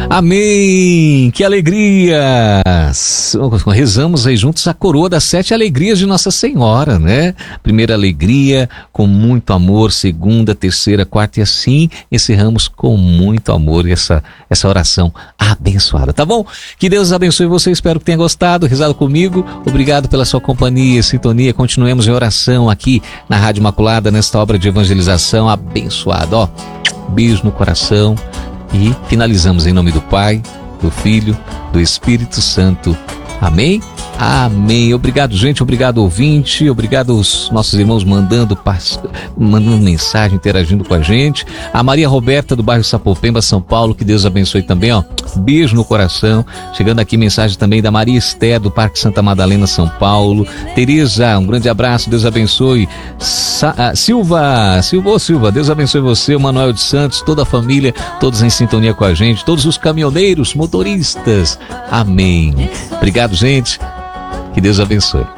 Amém! Que alegria! Rezamos aí juntos a coroa das 7 alegrias de Nossa Senhora, né? Primeira alegria, com muito amor. Segunda, terceira, quarta, e assim encerramos com muito amor essa oração abençoada, tá bom? Que Deus abençoe você, espero que tenha gostado, rezado comigo. Obrigado pela sua companhia, sintonia. Continuemos em oração aqui na Rádio Imaculada, nesta obra de evangelização abençoada. Ó, beijo no coração. E finalizamos em nome do Pai, do Filho, do Espírito Santo. Amém? Amém. Obrigado, gente. Obrigado, ouvinte. Obrigado aos nossos irmãos mandando mensagem, interagindo com a gente. A Maria Roberta, do bairro Sapopemba, São Paulo. Que Deus abençoe também, ó. Beijo no coração. Chegando aqui mensagem também da Maria Esther, do Parque Santa Madalena, São Paulo. Tereza, um grande abraço. Deus abençoe. Silva, Deus abençoe você. O Manuel de Santos, toda a família, todos em sintonia com a gente. Todos os caminhoneiros, motoristas. Amém. Obrigado, gente. Que Deus abençoe.